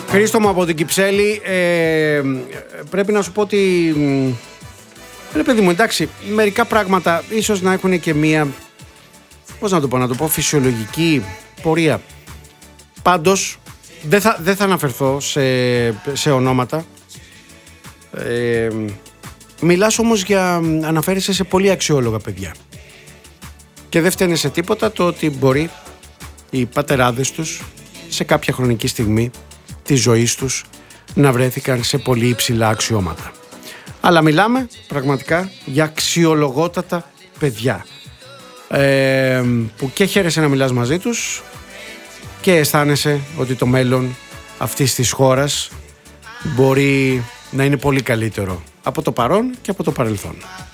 Χρήστο μου από την Κυψέλη, πρέπει να σου πω ότι, ρε παιδί μου, εντάξει, μερικά πράγματα ίσως να έχουν και μία, πώς να το πω, φυσιολογική πορεία. Πάντως, δεν θα αναφερθώ σε ονόματα. Μιλάς όμως αναφέρεσαι σε πολύ αξιόλογα παιδιά. Και δεν φταίνε σε τίποτα το ότι μπορεί οι πατεράδες τους σε κάποια χρονική στιγμή της ζωής τους να βρέθηκαν σε πολύ υψηλά αξιώματα. Αλλά μιλάμε πραγματικά για αξιολογότατα παιδιά, που και χαίρεσαι να μιλάς μαζί τους και αισθάνεσαι ότι το μέλλον αυτής της χώρας μπορεί να είναι πολύ καλύτερο από το παρόν και από το παρελθόν.